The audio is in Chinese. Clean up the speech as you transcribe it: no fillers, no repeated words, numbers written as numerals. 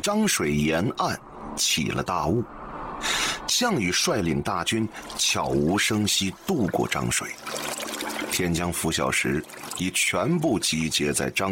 漳水沿岸起了大雾，项羽率领大军悄无声息渡过漳水，天将拂晓时已全部集结在漳